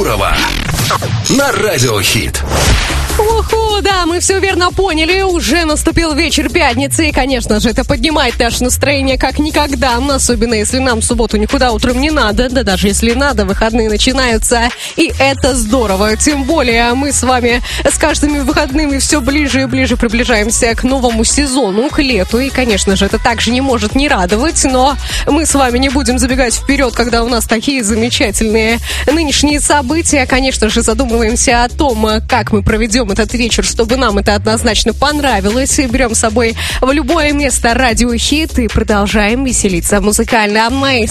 Здорово на Радиохит. Уху, да, мы все верно поняли. Уже наступил вечер пятницы. И, конечно же, это поднимает наше настроение как никогда. Особенно, если нам в субботу никуда утром не надо. Да даже если надо, выходные начинаются. И это здорово. Тем более мы с вами с каждыми выходными все ближе и ближе приближаемся к новому сезону, к лету. И, конечно же, это также не может не радовать. Но мы с вами не будем забегать вперед, когда у нас такие замечательные нынешние события. Конечно же, задумываемся о том, как мы проведем этот вечер, чтобы нам это однозначно понравилось. И берем с собой в любое место Радиохит и продолжаем веселиться музыкально.